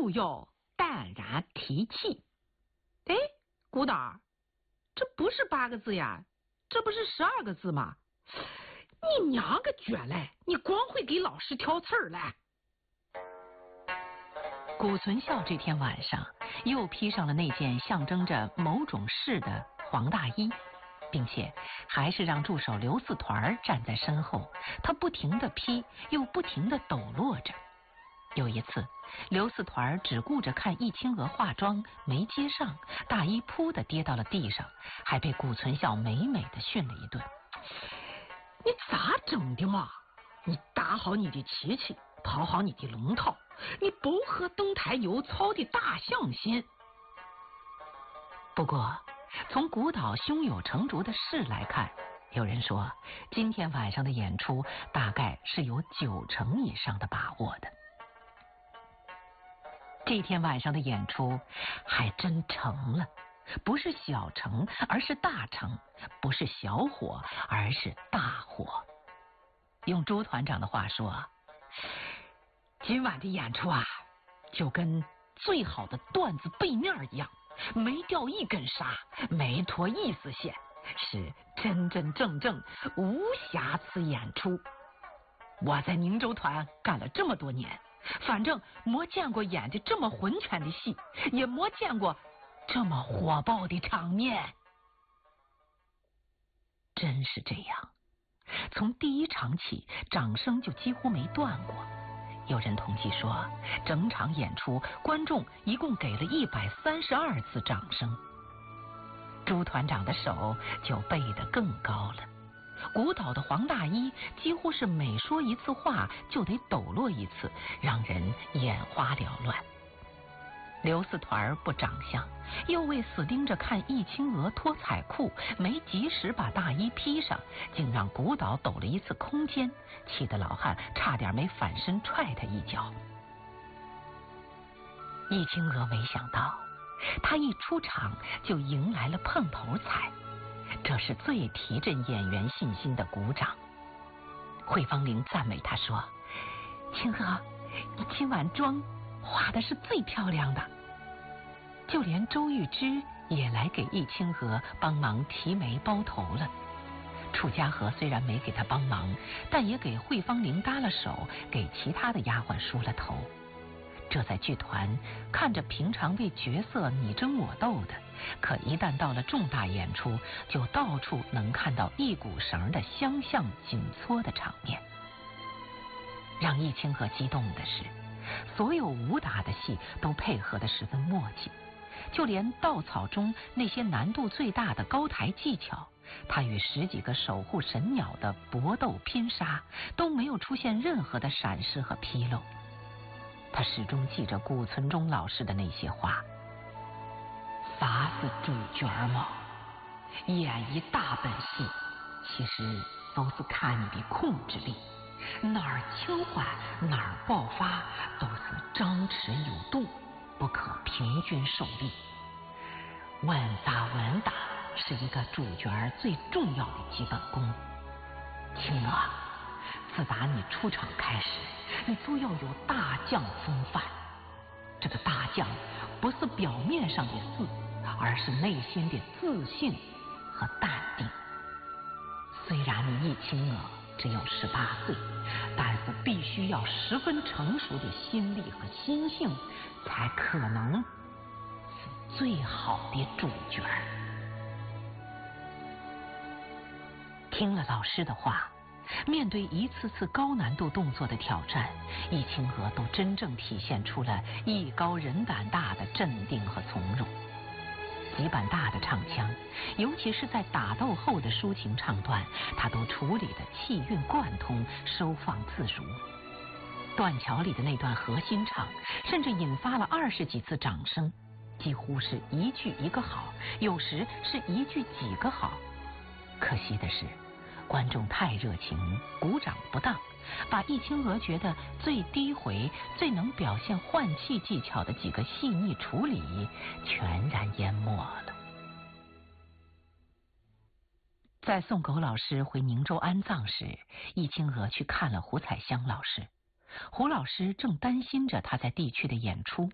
就要淡然提气。哎，古导，这不是8个字呀，这不是12个字吗？你娘个绝嘞！你光会给老师挑刺儿嘞！ 谷存孝这天晚上又披上了那件象征着某种事的黄大衣，并且还是让助手刘四团站在身后，他不停地披，又不停地抖落着。有一次，刘四团只顾着看易清娥化妆，没接上，大衣扑的跌到了地上，还被谷存孝美美的训了一顿。 你咋整的嘛？你打好你的旗旗，跑好你的龙套，你不和登台有操的大象心。 不过从谷导胸有成竹的势来看，有人说今天晚上的演出大概是有90%以上的把握的。这天晚上的演出还真成了，不是小成，而是大成；不是小火，而是大火。用朱团长的话说， 今晚的演出啊，就跟最好的段子背面一样，没掉一根纱，没脱一丝线，是真真正正无瑕疵演出。我在宁州团干了这么多年，反正没见过演的这么浑全的戏，也没见过这么火爆的场面。 真是这样，从第一场起，掌声就几乎没断过。有人统计说，整场演出观众一共给了132次掌声。朱团长的手就背得更高了，谷导的黄大衣几乎是每说一次话就得抖落一次，让人眼花缭乱。刘四团不长相，又为死盯着看易清娥脱彩裤，没及时把大衣披上，竟让谷导抖了一次空间，气得老汉差点没反身踹他一脚。易清娥没想到，他一出场就迎来了碰头彩，这是最提振演员信心的鼓掌。惠芳玲赞美他说：“清娥，你今晚妆化的是最漂亮的。”就连周玉芝也来给易清娥帮忙提眉包头了。楚家和虽然没给她帮忙，但也给惠芳玲搭了手，给其他的丫鬟梳了头。这在剧团看着平常为角色你争我斗的，可一旦到了重大演出，就到处能看到一股绳的相向紧搓的场面。让易清娥激动的是，所有武打的戏都配合得十分默契，就连稻草中那些难度最大的高台技巧，他与10几个守护神鸟的搏斗拼杀都没有出现任何的闪失和纰漏。他始终记着谷存中老师的那些话：啥是主角嘛？演一大本戏，其实都是看你的控制力，哪儿轻缓哪儿爆发，都是张弛有度，不可平均受力。稳扎稳打是一个主角最重要的基本功。青儿，自打你出场开始，你就要有大将风范。这个大将不是表面上的事，而是内心的自信和淡定。虽然你易清娥只有18岁，但是必须要十分成熟的心力和心性，才可能是最好的主角。听了老师的话，面对一次次高难度动作的挑战，易清娥都真正体现出了艺高人胆大的镇定和从容。几板大的唱腔，尤其是在打斗后的抒情唱段，他都处理的气韵贯通，收放自如。断桥里的那段核心唱，甚至引发了20几次掌声，几乎是一句一个好，有时是一句几个好。可惜的是，观众太热情，鼓掌不当，把易清娥觉得最低回、最能表现换气技巧的几个细腻处理全然淹没了。在送狗老师回宁州安葬时，易清娥去看了胡彩香老师。胡老师正担心着他在地区的演出，